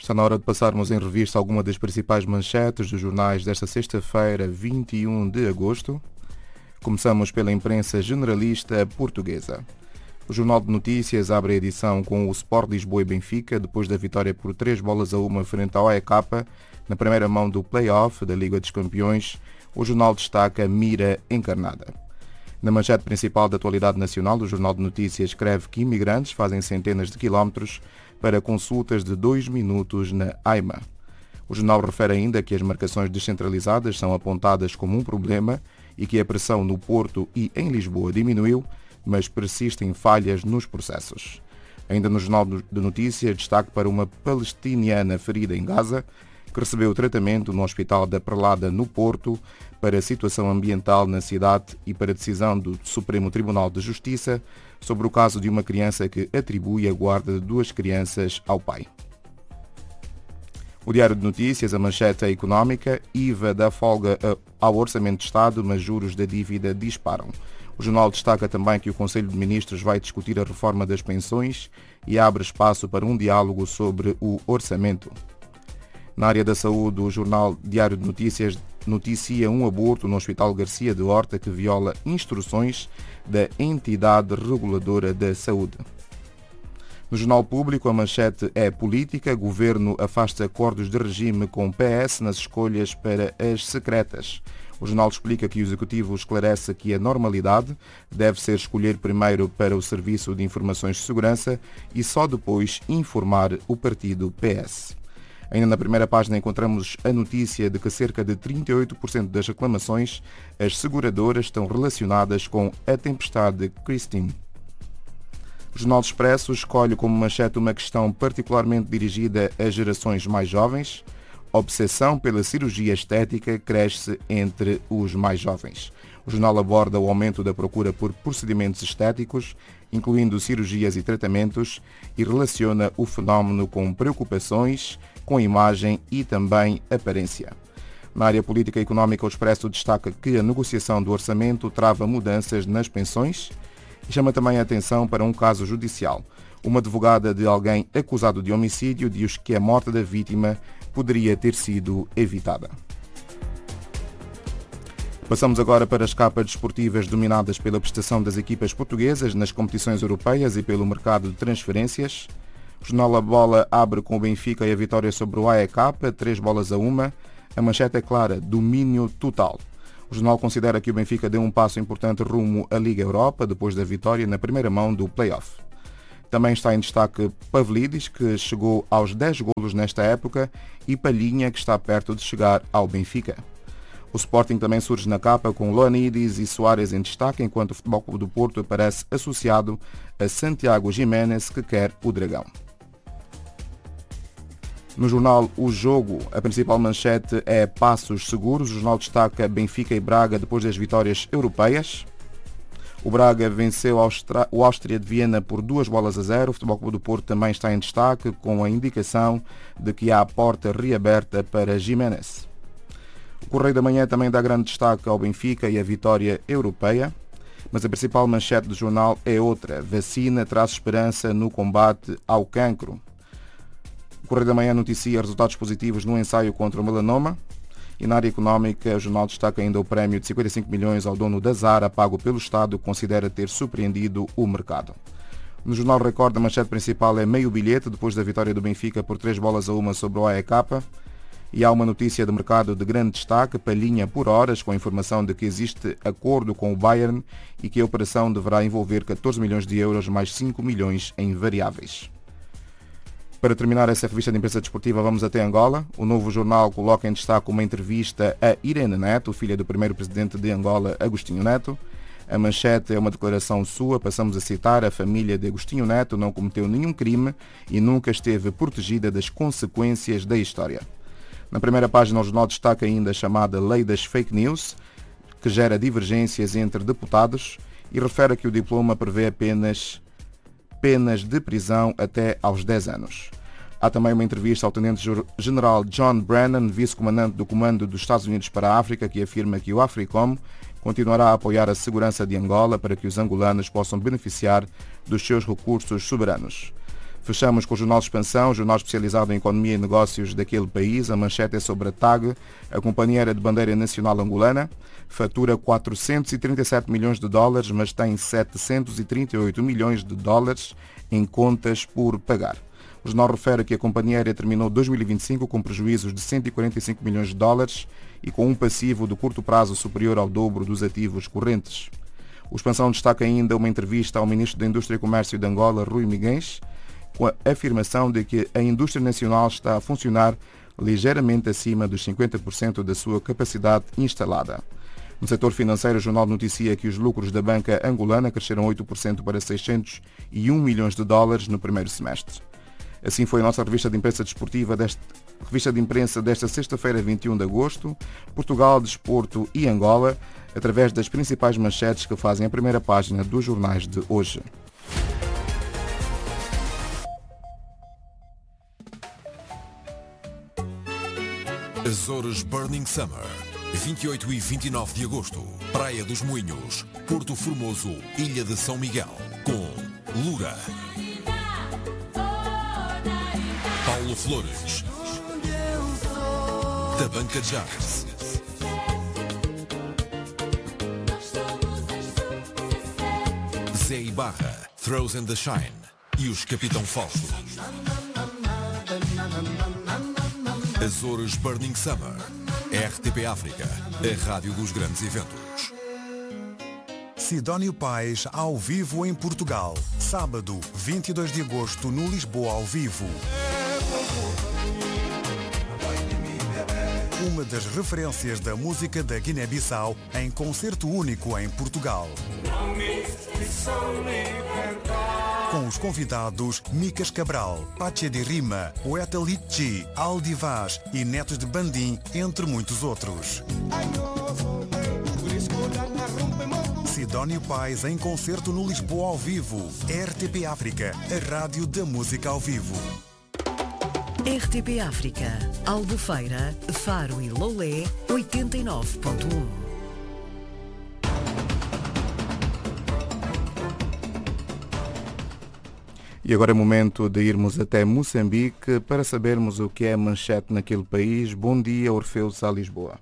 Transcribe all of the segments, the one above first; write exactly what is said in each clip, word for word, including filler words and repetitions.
Está na hora de passarmos em revista alguma das principais manchetes dos jornais desta sexta-feira, vinte e um de agosto. Começamos pela imprensa generalista portuguesa. O Jornal de Notícias abre a edição com o Sport Lisboa e Benfica, depois da vitória por três bolas a uma frente ao A E K, na primeira mão do play-off da Liga dos Campeões. O jornal destaca Mira encarnada. Na manchete principal da atualidade nacional, o Jornal de Notícias escreve que imigrantes fazem centenas de quilómetros para consultas de dois minutos na AIMA. O jornal refere ainda que as marcações descentralizadas são apontadas como um problema e que a pressão no Porto e em Lisboa diminuiu, mas persistem falhas nos processos. Ainda no Jornal de Notícias, destaque para uma palestiniana ferida em Gaza, que recebeu tratamento no Hospital da Prelada, no Porto, para a situação ambiental na cidade e para a decisão do Supremo Tribunal de Justiça sobre o caso de uma criança que atribui a guarda de duas crianças ao pai. O Diário de Notícias, a manchete é económica, I V A dá folga ao Orçamento de Estado, mas juros da dívida disparam. O jornal destaca também que o Conselho de Ministros vai discutir a reforma das pensões e abre espaço para um diálogo sobre o orçamento. Na área da saúde, o jornal Diário de Notícias noticia um aborto no Hospital Garcia de Horta que viola instruções da entidade reguladora da saúde. No Jornal Público, a manchete é política. Governo afasta acordos de regime com P S nas escolhas para as secretas. O jornal explica que o Executivo esclarece que a normalidade deve ser escolher primeiro para o Serviço de Informações de Segurança e só depois informar o partido P S. Ainda na primeira página encontramos a notícia de que cerca de trinta e oito por cento das reclamações as seguradoras estão relacionadas com a tempestade Christine. O Jornal Expresso escolhe como manchete uma questão particularmente dirigida às gerações mais jovens. Obsessão pela cirurgia estética cresce entre os mais jovens. O jornal aborda o aumento da procura por procedimentos estéticos, incluindo cirurgias e tratamentos, e relaciona o fenómeno com preocupações com imagem e também aparência. Na área política e económica, o Expresso destaca que a negociação do orçamento trava mudanças nas pensões e chama também a atenção para um caso judicial. Uma advogada de alguém acusado de homicídio diz que a morte da vítima poderia ter sido evitada. Passamos agora para as capas desportivas dominadas pela prestação das equipas portuguesas nas competições europeias e pelo mercado de transferências. O jornal A Bola abre com o Benfica e a vitória sobre o A E K, três bolas a uma. A manchete é clara, domínio total. O jornal considera que o Benfica deu um passo importante rumo à Liga Europa depois da vitória na primeira mão do play-off. Também está em destaque Pavlidis, que chegou aos dez golos nesta época, e Palhinha, que está perto de chegar ao Benfica. O Sporting também surge na capa com Loanidis e Soares em destaque, enquanto o Futebol Clube do Porto aparece associado a Santiago Jiménez, que quer o Dragão. No jornal O Jogo, a principal manchete é Passos Seguros. O jornal destaca Benfica e Braga depois das vitórias europeias. O Braga venceu o Áustria de Viena por duas bolas a zero. O Futebol Clube do Porto também está em destaque, com a indicação de que há a porta reaberta para Jiménez. O Correio da Manhã também dá grande destaque ao Benfica e à vitória europeia, mas a principal manchete do jornal é outra. Vacina traz esperança no combate ao cancro. O Correio da Manhã noticia resultados positivos no ensaio contra o melanoma. E na área económica, o jornal destaca ainda o prémio de cinquenta e cinco milhões ao dono da Zara, pago pelo Estado, que considera ter surpreendido o mercado. No jornal Record, a manchete principal é meio bilhete depois da vitória do Benfica por três bolas a uma sobre o A E K. E há uma notícia de mercado de grande destaque, Palhinha por horas, com a informação de que existe acordo com o Bayern e que a operação deverá envolver catorze milhões de euros mais cinco milhões em variáveis. Para terminar essa revista de imprensa desportiva, vamos até Angola. O Novo Jornal coloca em destaque uma entrevista a Irene Neto, filha do primeiro presidente de Angola, Agostinho Neto. A manchete é uma declaração sua, passamos a citar: a família de Agostinho Neto não cometeu nenhum crime e nunca esteve protegida das consequências da história. Na primeira página, o jornal destaca ainda a chamada Lei das Fake News, que gera divergências entre deputados e refere que o diploma prevê apenas penas de prisão até aos dez anos. Há também uma entrevista ao Tenente-General John Brennan, vice-comandante do Comando dos Estados Unidos para a África, que afirma que o AFRICOM continuará a apoiar a segurança de Angola para que os angolanos possam beneficiar dos seus recursos soberanos. Fechamos com o Jornal de Expansão, jornal especializado em economia e negócios daquele país. A manchete é sobre a T A G, a companhia aérea de bandeira nacional angolana. Fatura quatrocentos e trinta e sete milhões de dólares, mas tem setecentos e trinta e oito milhões de dólares em contas por pagar. O jornal refere que a companhia aérea terminou dois mil e vinte e cinco com prejuízos de cento e quarenta e cinco milhões de dólares e com um passivo de curto prazo superior ao dobro dos ativos correntes. O Expansão destaca ainda uma entrevista ao ministro da Indústria e Comércio de Angola, Rui Miguens, com a afirmação de que a indústria nacional está a funcionar ligeiramente acima dos cinquenta por cento da sua capacidade instalada. No setor financeiro, o jornal noticia que os lucros da banca angolana cresceram oito por cento para seiscentos e um milhões de dólares no primeiro semestre. Assim foi a nossa revista de imprensa desportiva, deste, revista de imprensa desta sexta-feira, vinte e um de agosto, Portugal, Desporto e Angola, através das principais manchetes que fazem a primeira página dos jornais de hoje. Azores Burning Summer, vinte e oito e vinte e nove de agosto, Praia dos Moinhos, Porto Formoso, Ilha de São Miguel, com Lura, Paulo Flores, Tabanca Jazz, Zé Ibarra, Throws and the Shine e os Capitão Falso. Azores Burning Summer, R T P África, a rádio dos grandes eventos. Sidónio Pais ao vivo em Portugal, sábado, vinte e dois de agosto, no Lisboa ao vivo. Uma das referências da música da Guiné-Bissau em concerto único em Portugal. Com os convidados Micas Cabral, Pache de Rima, Poeta Litchi, Aldi Vaz e Netos de Bandim, entre muitos outros. Sidónio Pais em concerto no Lisboa ao vivo. R T P África, a rádio da música ao vivo. R T P África, Albufeira, Faro e Lolé, oitenta e nove ponto um. E agora é momento de irmos até Moçambique para sabermos o que é manchete naquele país. Bom dia, Orfeu Sá, Lisboa.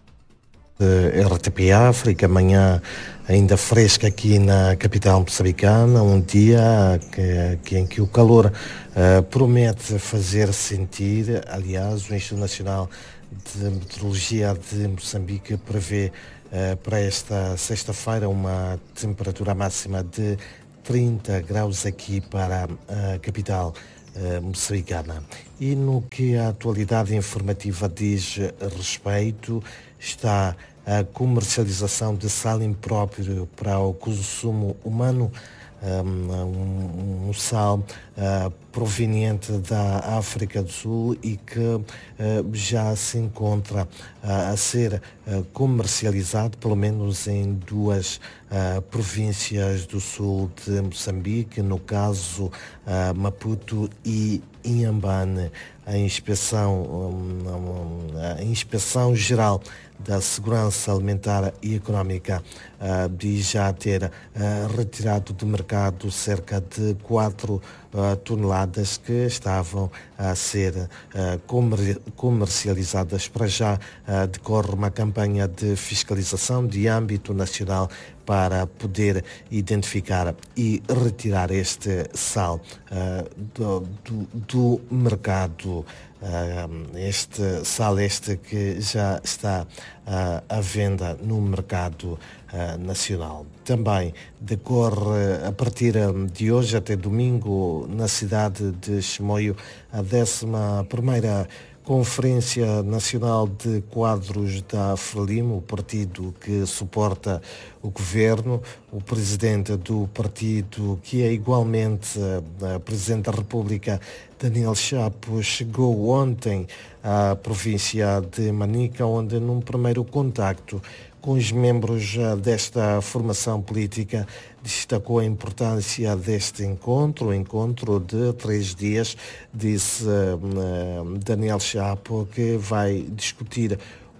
R T P África, amanhã ainda fresca aqui na capital moçambicana, um dia que, que, em que o calor uh, promete fazer sentir. Aliás, o Instituto Nacional de Meteorologia de Moçambique prevê uh, para esta sexta-feira uma temperatura máxima de trinta graus aqui para a capital uh, moçambicana. E no que a atualidade informativa diz respeito, está a comercialização de sal impróprio para o consumo humano, um, um sal uh, proveniente da África do Sul e que uh, já se encontra uh, a ser uh, comercializado, pelo menos em duas uh, províncias do sul de Moçambique, no caso uh, Maputo e Inhambane. A inspeção, um, a inspeção geral da Segurança Alimentar e Económica uh, diz já ter uh, retirado do mercado cerca de quatro uh, toneladas que estavam a ser uh, comer- comercializadas. Para já uh, decorre uma campanha de fiscalização de âmbito nacional para poder identificar e retirar este sal uh, do, do, do mercado. Uh, este sal este que já está uh, à venda no mercado uh, nacional. Também decorre a partir de hoje até domingo na cidade de Chimoio a décima primeira Conferência Nacional de Quadros da Frelimo, o partido que suporta o governo. O presidente do partido, que é igualmente a Presidente da República, Daniel Chapo, chegou ontem à província de Manica, onde num primeiro contacto com os membros desta formação política destacou a importância deste encontro, um encontro de três dias, disse uh, Daniel Chapo, que vai discutir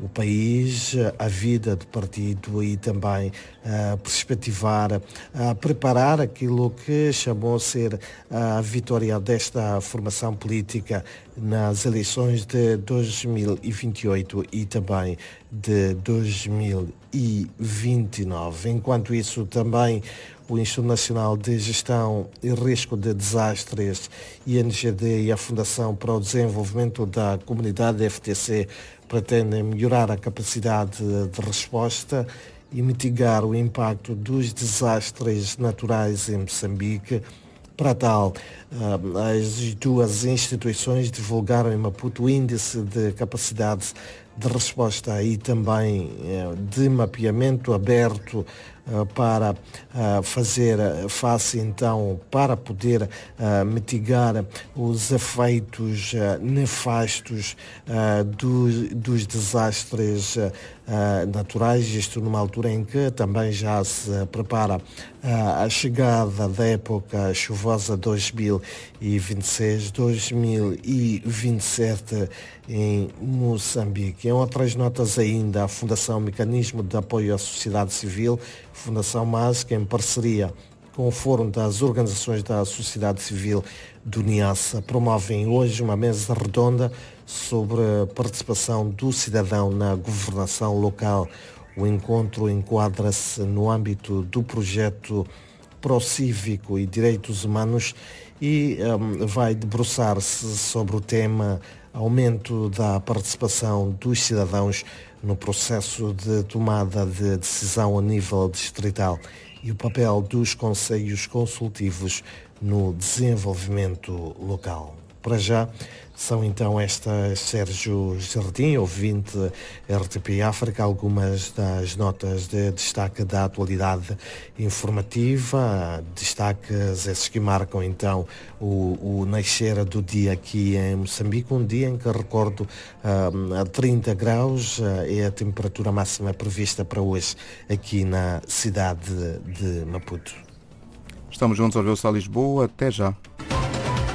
o país, a vida do partido e também a perspectivar, a preparar aquilo que chamou a ser a vitória desta formação política nas eleições de dois mil e vinte e oito e também de dois mil e vinte e nove. Enquanto isso, também o Instituto Nacional de Gestão e Risco de Desastres, I N G D, e a Fundação para o Desenvolvimento da Comunidade, F T C, pretendem melhorar a capacidade de resposta e mitigar o impacto dos desastres naturais em Moçambique. Para tal, as duas instituições divulgaram em Maputo o índice de capacidade de resposta e também de mapeamento aberto para fazer face, então, para poder mitigar os efeitos nefastos dos desastres naturais, isto numa altura em que também já se prepara a chegada da época chuvosa dois mil e vinte e seis dois mil e vinte e sete em Moçambique. Em outras notas ainda, a Fundação Mecanismo de Apoio à Sociedade Civil, Fundação M A S, que em parceria com o Fórum das Organizações da Sociedade Civil do Niassa, promovem hoje uma mesa redonda sobre a participação do cidadão na governação local. O encontro enquadra-se no âmbito do projeto Procívico e Direitos Humanos e um, vai debruçar-se sobre o tema aumento da participação dos cidadãos no processo de tomada de decisão a nível distrital e o papel dos conselhos consultivos no desenvolvimento local. Para já, são então estas, Sérgio Jardim, ouvinte R T P África, algumas das notas de destaque da atualidade informativa, destaques esses que marcam então o, o nascer do dia aqui em Moçambique, um dia em que, recordo, a trinta graus é a temperatura máxima prevista para hoje aqui na cidade de Maputo. Estamos juntos ao Ver-se a Lisboa, até já.